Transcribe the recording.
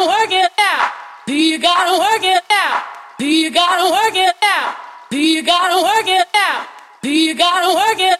gotta work it out? Do you gotta work it out? Do you gotta work it out? Do you gotta work it out? Do you gotta work it